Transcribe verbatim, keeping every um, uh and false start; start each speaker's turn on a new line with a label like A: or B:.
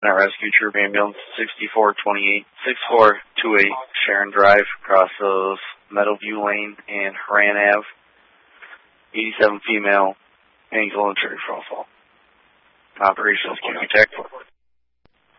A: Rescue Troop Ambulance sixty-four twenty-eight, sixty-four twenty-eight Sharon Drive, across of Meadowview Lane and Haran Ave. eighty-seven female, ankle and trigger fall. Operations can be checked for.